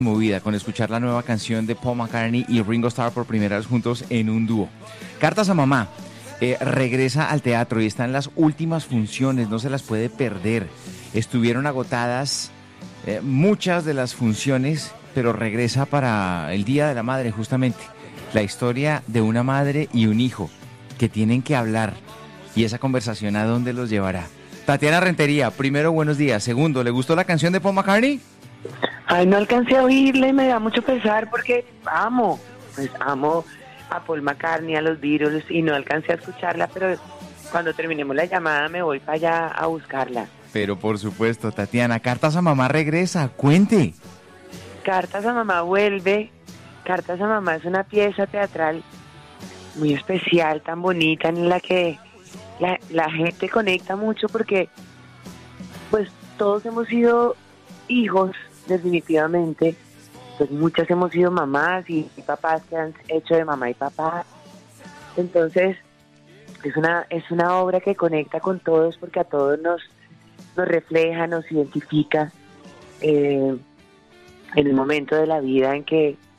Movida con escuchar la nueva canción de Paul McCartney y Ringo Starr por primera vez juntos en un dúo. Cartas a mamá regresa al teatro y está en las últimas funciones, no se las puede perder. Estuvieron agotadas muchas de las funciones, pero regresa para el Día de la Madre justamente. La historia de una madre y un hijo que tienen que hablar y esa conversación a dónde los llevará. Tatiana Rentería, primero, buenos días. Segundo, ¿le gustó la canción de Paul McCartney? Ay, no alcancé a oírla y me da mucho pesar porque amo a Paul McCartney, a los Beatles y no alcancé a escucharla, pero cuando terminemos la llamada me voy para allá a buscarla. Pero por supuesto, Tatiana, Cartas a Mamá regresa, cuente. Cartas a Mamá vuelve. Cartas a Mamá es una pieza teatral muy especial, tan bonita, en la que la gente conecta mucho porque pues todos hemos sido hijos, definitivamente, pues muchas hemos sido mamás y papás que han hecho de mamá y papá. Entonces es una obra que conecta con todos porque a todos nos refleja, nos identifica en el momento de la vida en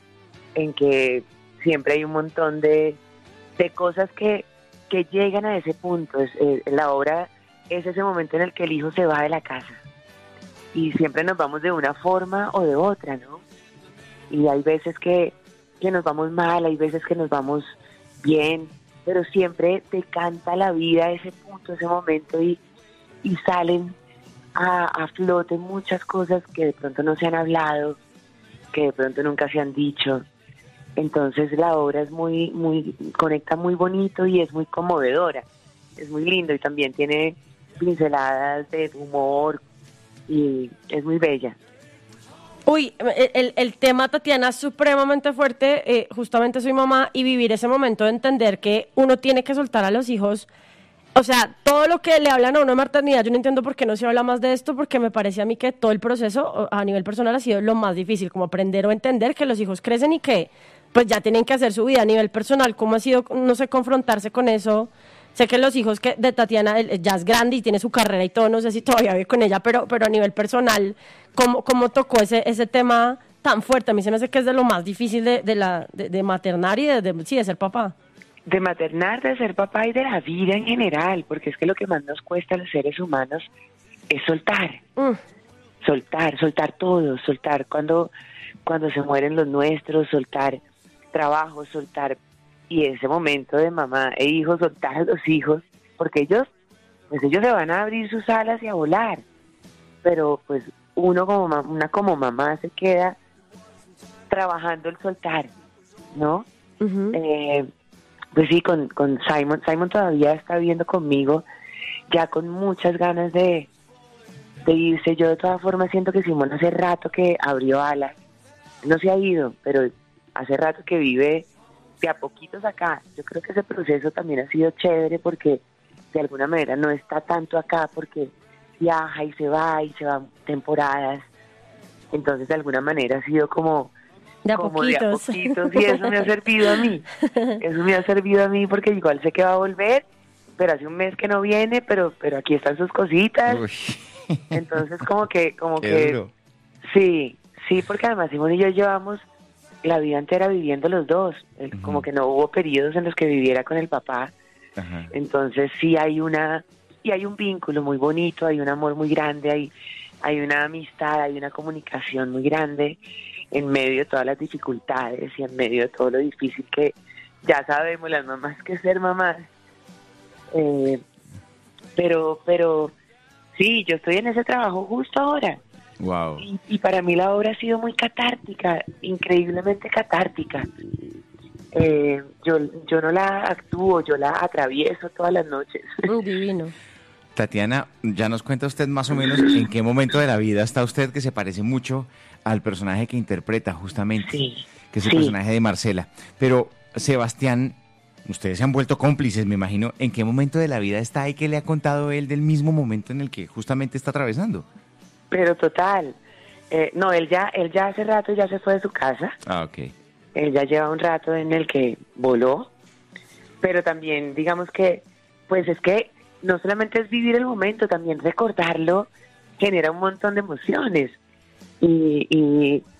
que siempre hay un montón de cosas que llegan a ese punto. La obra es ese momento en el que el hijo se va de la casa y siempre nos vamos de una forma o de otra, ¿no? Y hay veces que nos vamos mal, hay veces que nos vamos bien, pero siempre te canta la vida ese punto, ese momento y salen a flote muchas cosas que de pronto no se han hablado, que de pronto nunca se han dicho. Entonces la obra es conecta muy bonito y es muy conmovedora, es muy lindo y también tiene pinceladas de humor y es muy bella. Uy, el tema, Tatiana, es supremamente fuerte. Justamente soy mamá y vivir ese momento de entender que uno tiene que soltar a los hijos. O sea, todo lo que le hablan a uno de maternidad, yo no entiendo por qué no se habla más de esto, porque me parece a mí que todo el proceso a nivel personal ha sido lo más difícil, como aprender o entender que los hijos crecen y que pues ya tienen que hacer su vida a nivel personal. ¿Cómo ha sido, no sé, confrontarse con eso? Sé que los hijos de Tatiana ya es grande y tiene su carrera y todo, no sé si todavía vive con ella, pero a nivel personal, ¿cómo tocó ese tema tan fuerte? A mí se me hace que es de lo más difícil de maternar y de ser papá. De maternar, de ser papá y de la vida en general, porque es que lo que más nos cuesta a los seres humanos es soltar. Soltar todo, soltar cuando se mueren los nuestros, soltar trabajo, soltar, y ese momento de mamá e hijo, soltar a los hijos, porque ellos se van a abrir sus alas y a volar, pero pues uno como mamá se queda trabajando el soltar, ¿no? Uh-huh. Pues sí, con Simon todavía está viviendo conmigo, ya con muchas ganas de irse. Yo de todas formas siento que Simón hace rato que abrió alas, no se ha ido, pero hace rato que vive de a poquitos acá. Yo creo que ese proceso también ha sido chévere porque de alguna manera no está tanto acá porque viaja y se va temporadas. Entonces de alguna manera ha sido como de a poquitos y eso me ha servido a mí. Eso me ha servido a mí porque igual sé que va a volver, pero hace un mes que no viene, pero aquí están sus cositas. Uy. Entonces como que duro. Sí, porque además Simón y yo llevamos la vida entera viviendo los dos. Uh-huh. Como que no hubo periodos en los que viviera con el papá. Uh-huh. Entonces sí hay un vínculo muy bonito, hay un amor muy grande, hay una amistad, hay una comunicación muy grande en medio de todas las dificultades y en medio de todo lo difícil que ya sabemos las mamás que ser mamás. Pero sí, yo estoy en ese trabajo justo ahora. Wow. Y para mí la obra ha sido muy catártica, increíblemente catártica. Yo no la actúo, yo la atravieso todas las noches. Divino. Tatiana, ya nos cuenta usted más o menos en qué momento de la vida está usted que se parece mucho al personaje que interpreta justamente, sí, que es el personaje de Marcela. Pero Sebastián, ustedes se han vuelto cómplices, me imagino. ¿En qué momento de la vida está y qué le ha contado él del mismo momento en el que justamente está atravesando? Pero total, no, él ya hace rato ya se fue de su casa. Ah, ok. Él ya lleva un rato en el que voló, pero también digamos que, pues es que no solamente es vivir el momento, también recordarlo genera un montón de emociones y